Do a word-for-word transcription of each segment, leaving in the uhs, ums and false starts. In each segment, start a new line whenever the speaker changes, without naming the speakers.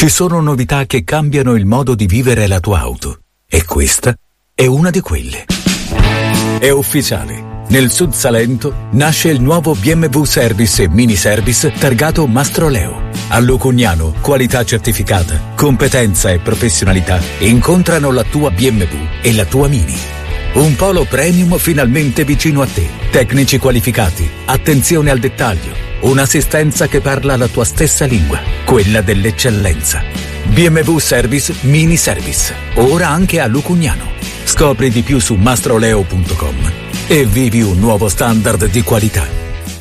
Ci sono novità che cambiano il modo di vivere la tua auto. E questa è una di quelle. È ufficiale. Nel Sud Salento nasce il nuovo B M W Service e Mini Service targato Mastroleo. A Lucugnano, qualità certificata, competenza e professionalità incontrano la tua B M W e la tua Mini. Un polo premium finalmente vicino a te. Tecnici qualificati, attenzione al dettaglio, un'assistenza che parla la tua stessa lingua, quella dell'eccellenza. B M W Service Mini Service, ora anche a Lucugnano. Scopri di più su mastroleo punto com e vivi un nuovo standard di qualità.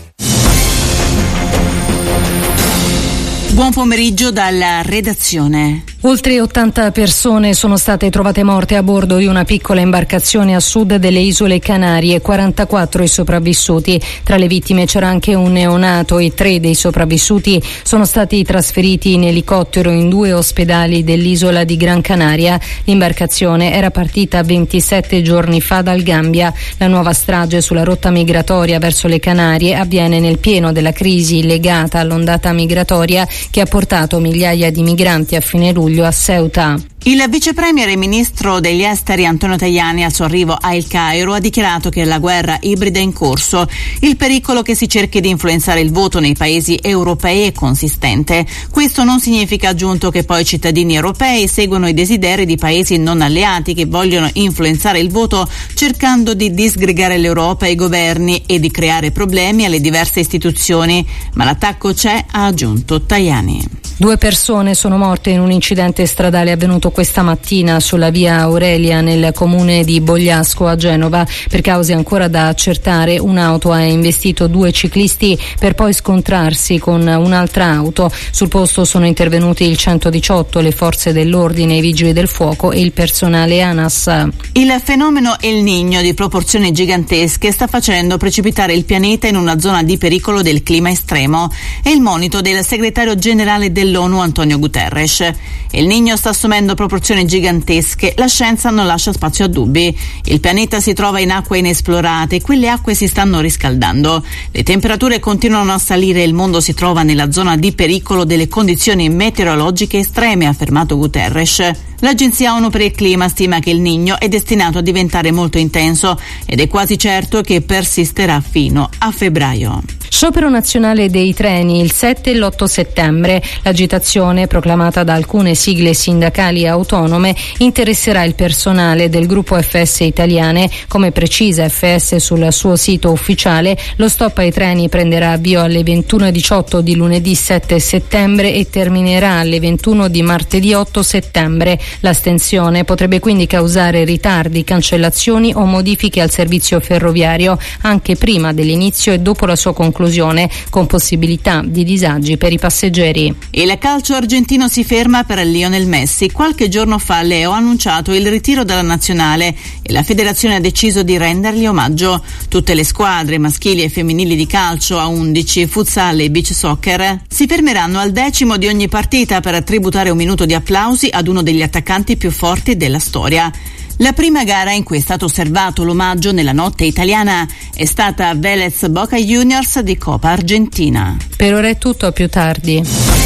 Buon pomeriggio dalla redazione.
Oltre ottanta persone sono state trovate morte a bordo di una piccola imbarcazione a sud delle isole Canarie, quarantaquattro i sopravvissuti. Tra le vittime c'era anche un neonato e tre dei sopravvissuti sono stati trasferiti in elicottero in due ospedali dell'isola di Gran Canaria. L'imbarcazione era partita ventisette giorni fa dal Gambia. La nuova strage sulla rotta migratoria verso le Canarie avviene nel pieno della crisi legata all'ondata migratoria che ha portato migliaia di migranti a fine luglio a Ceuta.
Il vice premier e ministro degli esteri Antonio Tajani al suo arrivo a El Cairo ha dichiarato che la guerra ibrida è in corso. Il pericolo che si cerchi di influenzare il voto nei paesi europei è consistente. Questo non significa, aggiunto, che poi i cittadini europei seguono i desideri di paesi non alleati che vogliono influenzare il voto cercando di disgregare l'Europa e i governi e di creare problemi alle diverse istituzioni. Ma l'attacco c'è, ha aggiunto Tajani.
Due persone sono morte in un incidente stradale avvenuto questa mattina sulla via Aurelia nel comune di Bogliasco a Genova. Per cause ancora da accertare, un'auto ha investito due ciclisti per poi scontrarsi con un'altra auto. Sul posto sono intervenuti il centodiciotto, le forze dell'ordine, i vigili del fuoco e il personale ANAS.
Il fenomeno El Niño di proporzioni gigantesche sta facendo precipitare il pianeta in una zona di pericolo del clima estremo. È il monito del segretario generale dell'ONU Antonio Guterres. El Niño sta assumendo proporzioni gigantesche, la scienza non lascia spazio a dubbi. Il pianeta si trova in acque inesplorate e quelle acque si stanno riscaldando. Le temperature continuano a salire e il mondo si trova nella zona di pericolo delle condizioni meteorologiche estreme, ha affermato Guterres. L'Agenzia ONU per il Clima stima che il Niño è destinato a diventare molto intenso ed è quasi certo che persisterà fino a febbraio.
Sciopero nazionale dei treni il sette e l'otto settembre. L'agitazione, proclamata da alcune sigle sindacali autonome, interesserà il personale del gruppo F S Italiane. Come precisa F S sul suo sito ufficiale, lo stop ai treni prenderà avvio alle ventuno e diciotto di lunedì sette settembre e terminerà alle ventuno di martedì otto settembre. L'astensione potrebbe quindi causare ritardi, cancellazioni o modifiche al servizio ferroviario anche prima dell'inizio e dopo la sua conclusione, con possibilità di disagi per i passeggeri.
Il calcio argentino si ferma per Lionel Messi. Qualche giorno fa Leo ha annunciato il ritiro dalla nazionale e la federazione ha deciso di rendergli omaggio. Tutte le squadre maschili e femminili di calcio a undici, futsal e beach soccer si fermeranno al decimo di ogni partita per tributare un minuto di applausi ad uno degli attaccanti più forti della storia. La prima gara in cui è stato osservato l'omaggio nella notte italiana è stata Vélez Boca Juniors di Coppa Argentina.
Per ora è tutto, a più tardi.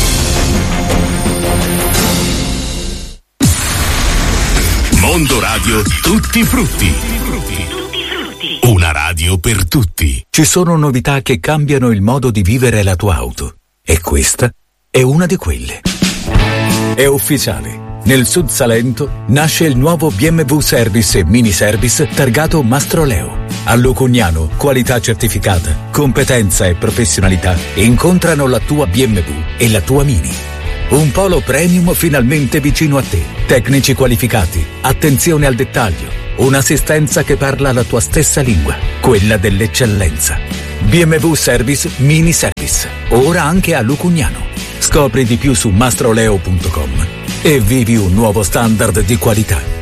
Mondo Radio Tutti Frutti. Una radio per tutti.
Ci sono novità che cambiano il modo di vivere la tua auto. E questa è una di quelle. È ufficiale. Nel Sud Salento nasce il nuovo B M W Service e Mini Service targato Mastroleo. A Lucugnano, qualità certificata, competenza e professionalità incontrano la tua B M W e la tua Mini. Un polo premium finalmente vicino a te. Tecnici qualificati, attenzione al dettaglio, un'assistenza che parla la tua stessa lingua, quella dell'eccellenza. B M W Service Mini Service, ora anche a Lucugnano. Scopri di più su mastroleo punto com e vivi un nuovo standard di qualità.